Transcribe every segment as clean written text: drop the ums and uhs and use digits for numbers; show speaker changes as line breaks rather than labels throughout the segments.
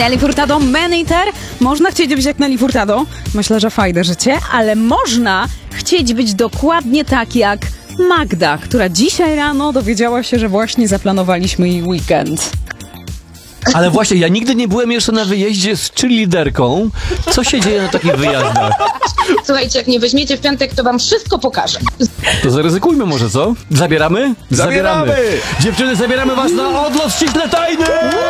Nelly Furtado, Man Eater. Można chcieć być jak Nelly Furtado. Myślę, że fajne życie, ale można chcieć być dokładnie tak jak Magda, która dzisiaj rano dowiedziała się, że właśnie zaplanowaliśmy jej weekend.
Ale właśnie, ja nigdy nie byłem jeszcze na wyjeździe z cheerleaderką. Co się dzieje na takich wyjazdach?
Słuchajcie, jak nie weźmiecie w piątek, to wam wszystko pokażę.
To zaryzykujmy może, co? Zabieramy?
Zabieramy!
Dziewczyny, zabieramy was na odlot ściśle tajny!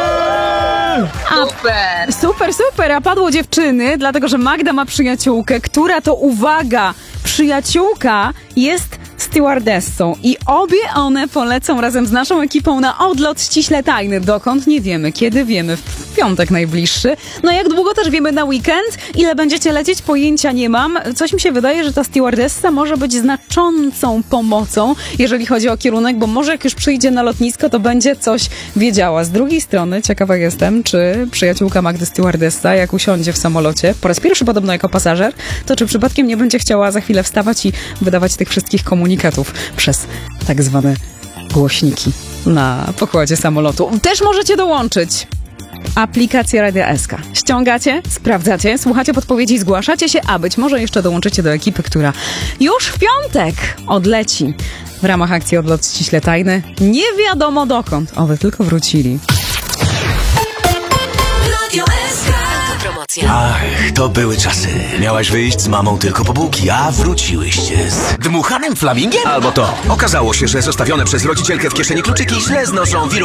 Super!
Super, a padło dziewczyny, dlatego że Magda ma przyjaciółkę, która to, uwaga, przyjaciółka jest stewardessą i obie one polecą razem z naszą ekipą na odlot ściśle tajny. Dokąd? Nie wiemy. Kiedy? Wiemy. W piątek najbliższy. No jak długo też wiemy na weekend? Ile będziecie lecieć? Pojęcia nie mam. Coś mi się wydaje, że ta stewardessa może być znaczącą pomocą, jeżeli chodzi o kierunek, bo może jak już przyjdzie na lotnisko, to będzie coś wiedziała. Z drugiej strony ciekawa jestem, czy przyjaciółka Magdy stewardessa, jak usiądzie w samolocie, po raz pierwszy podobno jako pasażer, to czy przypadkiem nie będzie chciała za chwilę wstawać i wydawać tych wszystkich komunikatów przez tak zwane głośniki na pokładzie samolotu. Też możecie dołączyć. Aplikacja Radia SK. Ściągacie, sprawdzacie, słuchacie podpowiedzi, zgłaszacie się, a być może jeszcze dołączycie do ekipy, która już w piątek odleci w ramach akcji Odlot ściśle tajny. Nie wiadomo dokąd, oby tylko wrócili.
Ach, to były czasy. Miałaś wyjść z mamą tylko po bułki, a wróciłyście z dmuchanym flamingiem? Albo to. Okazało się, że zostawione przez rodzicielkę w kieszeni kluczyki źle znoszą wirus.